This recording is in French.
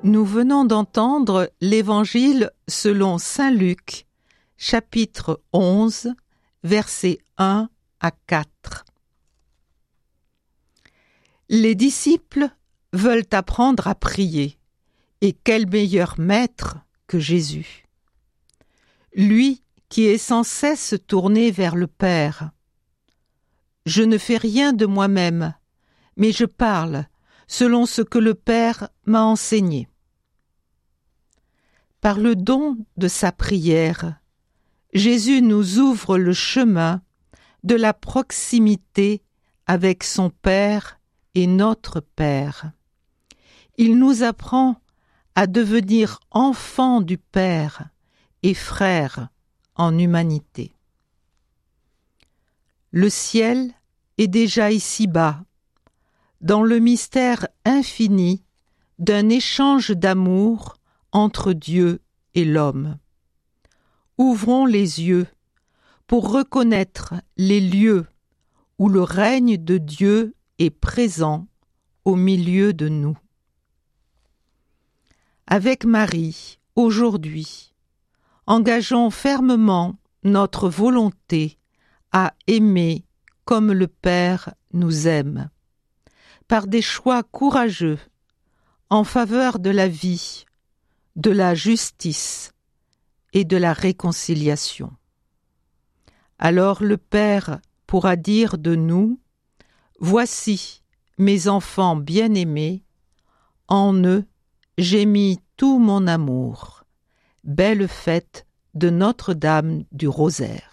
Nous venons d'entendre l'Évangile selon saint Luc, chapitre 11, versets 1 à 4. Les disciples veulent apprendre à prier, et quel meilleur maître que Jésus. Lui qui est sans cesse tourné vers le Père. Je ne fais rien de moi-même, mais je parle selon ce que le Père m'a enseigné. Par le don de sa prière, Jésus nous ouvre le chemin de la proximité avec son Père et notre Père. Il nous apprend à devenir enfants du Père et frères en humanité. Le ciel est déjà ici-bas, dans le mystère infini d'un échange d'amour entre Dieu et l'homme. Ouvrons les yeux pour reconnaître les lieux où le règne de Dieu est présent au milieu de nous. Avec Marie, aujourd'hui, engageons fermement notre volonté à aimer comme le Père nous aime, par des choix courageux en faveur de la vie, de la justice et de la réconciliation. Alors le Père pourra dire de nous : « Voici mes enfants bien-aimés, en eux j'ai mis tout mon amour. » Belle fête de Notre-Dame du Rosaire.